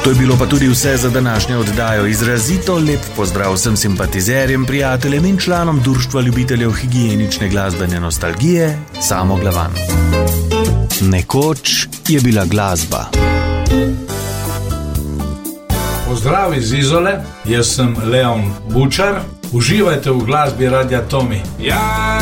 To je bilo pa tudi vse za današnjo oddajo. Izrazito lep pozdrav vsem simpatizerjem, prijateljem in članom Društva ljubiteljev higienične glasbene nostalgije Samo Glavan. Nekoč je bila glasba. Pozdrav iz Izole, jaz sem Leon Bučar. Uživajte v glasbi Radia Tomi. Ja,